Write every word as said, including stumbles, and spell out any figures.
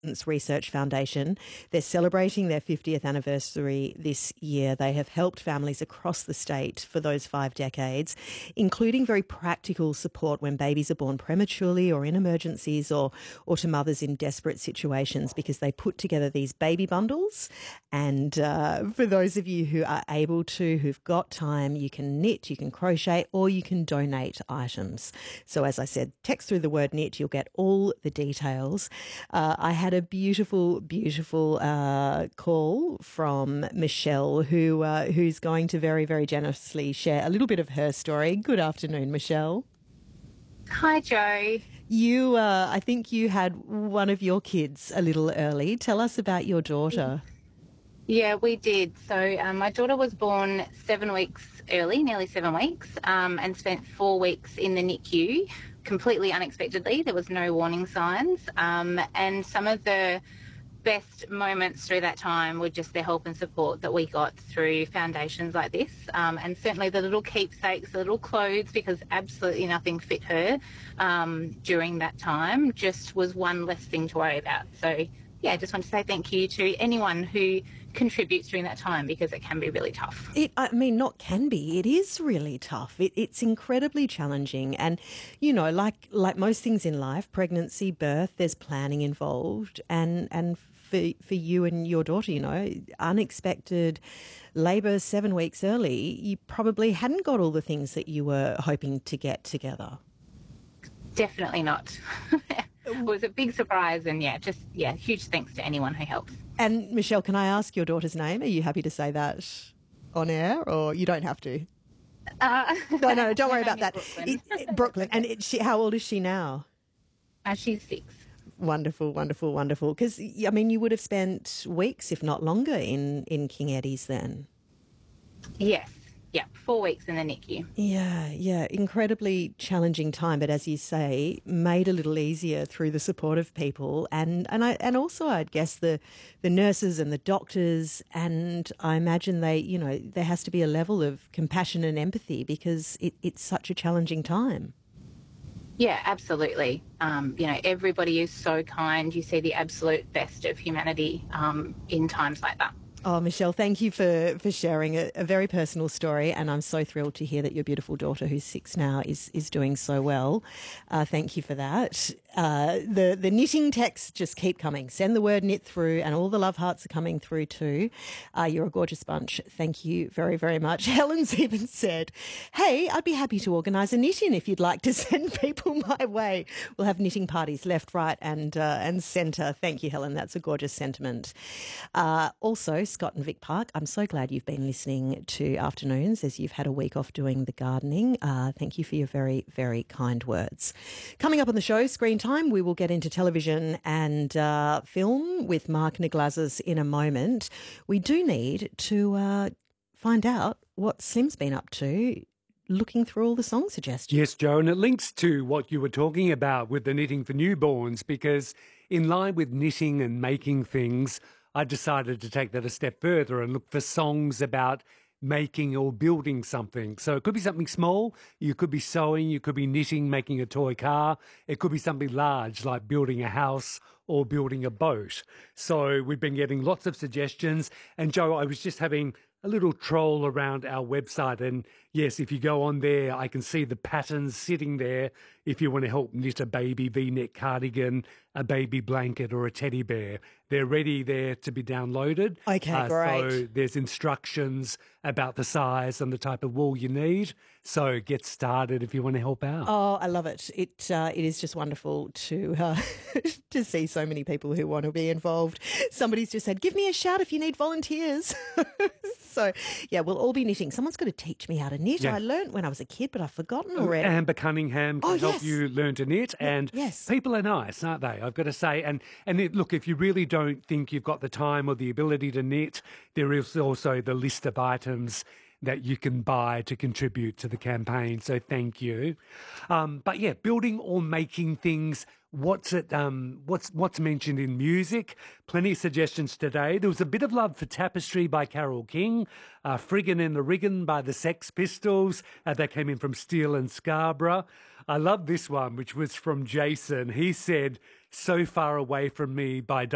Research Foundation. They're celebrating their fiftieth anniversary this year. They have helped families across the state for those five decades, including very practical support when babies are born prematurely or in emergencies, or, or to mothers in desperate situations, because they put together these baby bundles. And uh, for those of you who are able to, who've got time, you can knit, you can crochet, or you can donate items. So as I said, text through the word knit, you'll get all the details. Uh, I had a beautiful, beautiful uh, call from Michelle, who uh, who's going to very, very generously share a little bit of her story. Good afternoon, Michelle. Hi, Jo. You, uh, I think you had one of your kids a little early. Tell us about your daughter. Yeah, we did. So um, my daughter was born seven weeks early, nearly seven weeks, um, and spent four weeks in the N I C U, completely unexpectedly. There was no warning signs. Um, and some of the best moments through that time were just the help and support that we got through foundations like this. Um, and certainly the little keepsakes, the little clothes, because absolutely nothing fit her um, during that time, just was one less thing to worry about. So, yeah, I just want to say thank you to anyone who contributes during that time, because it can be really tough. It, I mean, not can be. It is really tough. It, it's incredibly challenging. And, you know, like like most things in life, pregnancy, birth, there's planning involved. And, and for, for you and your daughter, you know, unexpected labour seven weeks early, you probably hadn't got all the things that you were hoping to get together. Definitely not. It was a big surprise, and yeah, just, yeah, huge thanks to anyone who helps. And Michelle, can I ask your daughter's name? Are you happy to say that on air, or you don't have to? Uh, no, no, don't worry about that. Brooklyn. It, it, Brooklyn. And it, she, how old is she now? Uh, she's six. Wonderful, wonderful, wonderful. Because, I mean, you would have spent weeks, if not longer, in, in King Eddie's then. Yes. Yeah, four weeks in the N I C U. Yeah, yeah, incredibly challenging time, but as you say, made a little easier through the support of people, and and I and also I'd guess the the nurses and the doctors, and I imagine they, you know, there has to be a level of compassion and empathy, because it, it's such a challenging time. Yeah, absolutely. Um, you know, everybody is so kind. You see the absolute best of humanity um, in times like that. Oh, Michelle, thank you for, for sharing a, a very personal story, and I'm so thrilled to hear that your beautiful daughter, who's six now, is is doing so well. Uh, thank you for that. Uh, the, the knitting texts just keep coming. Send the word knit through, and all the love hearts are coming through too. Uh, you're a gorgeous bunch. Thank you very, very much. Helen's even said, hey, I'd be happy to organise a knit-in if you'd like to send people my way. We'll have knitting parties left, right and uh, and centre. Thank you, Helen. That's a gorgeous sentiment. Uh, also, Scott and Vic Park, I'm so glad you've been listening to Afternoons as you've had a week off doing the gardening. Uh, thank you for your very, very kind words. Coming up on the show, Screen Time, we will get into television and uh, film with Mark Niglazis in a moment. We do need to uh, find out what Slim's been up to, looking through all the song suggestions. Yes, Jo, and it links to what you were talking about with the knitting for newborns, because in line with knitting and making things, I decided to take that a step further and look for songs about making or building something. So it could be something small. You could be sewing, you could be knitting, making a toy car. It could be something large like building a house or building a boat. So we've been getting lots of suggestions. And Jo, I was just having a little troll around our website, and yes, if you go on there, I can see the patterns sitting there if you want to help knit a baby V-neck cardigan, a baby blanket or a teddy bear. They're ready there to be downloaded. Okay, uh, great. So there's instructions about the size and the type of wool you need. So get started if you want to help out. Oh, I love it. It uh, it is just wonderful to uh, to see so many people who want to be involved. Somebody's just said, give me a shout if you need volunteers. So, yeah, we'll all be knitting. Someone's got to teach me how to knit. Yeah. I learnt when I was a kid, but I've forgotten already. Amber Cunningham can Oh, help yes. you learn to knit. And yes. people are nice, aren't they? I've got to say. And, and it, look, if you really don't think you've got the time or the ability to knit, there is also the list of items that you can buy to contribute to the campaign. So thank you. Um, but yeah, building or making things. What's it? Um, what's what's mentioned in music? Plenty of suggestions today. There was a bit of love for Tapestry by Carole King, uh, Friggin' and the Riggin' by the Sex Pistols. Uh, that came in from Steele and Scarborough. I love this one, which was from Jason. He said, "So Far Away from Me" by